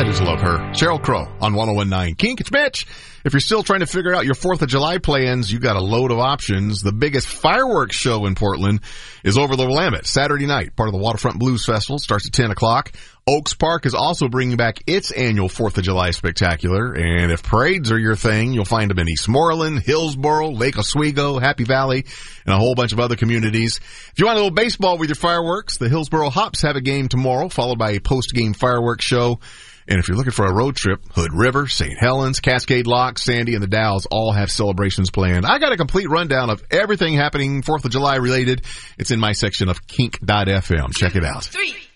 I just love her. Sheryl Crow on 101.9 Kink. It's Mitch. If you're still trying to figure out your 4th of July plans, you got a load of options. The biggest fireworks show in Portland is over the Willamette, Saturday night, part of the Waterfront Blues Festival. Starts at 10 o'clock. Oaks Park is also bringing back its annual 4th of July spectacular. And if parades are your thing, you'll find them in Eastmoreland, Hillsboro, Lake Oswego, Happy Valley, and a whole bunch of other communities. If you want a little baseball with your fireworks, the Hillsboro Hops have a game tomorrow, followed by a post-game fireworks show. And if you're looking for a road trip, Hood River, St. Helens, Cascade Lock, Sandy, and the Dalles all have celebrations planned. I got a complete rundown of everything happening 4th of July related. It's in my section of kink.fm. Check it out. 3